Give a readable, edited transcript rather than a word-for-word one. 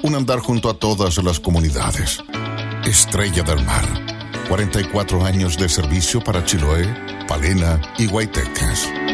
un andar junto a todas las comunidades. Estrella del Mar, 44 años de servicio para Chiloé, Palena y Guayteques.